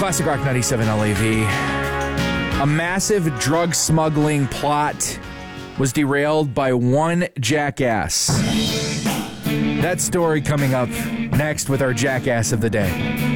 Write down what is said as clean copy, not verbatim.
Classic Rock 97 LAV. A massive drug smuggling plot was derailed by one jackass. That story coming up next with our jackass of the day.